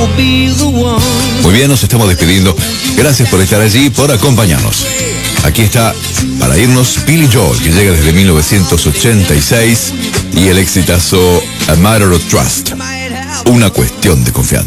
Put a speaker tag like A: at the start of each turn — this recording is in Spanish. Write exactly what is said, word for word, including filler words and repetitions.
A: Muy bien, nos estamos despidiendo. Gracias por estar allí, por acompañarnos. Aquí está, para irnos, Billy Joel, que llega desde mil novecientos ochenta y seis, y el exitazo A Matter of Trust, una cuestión de confianza.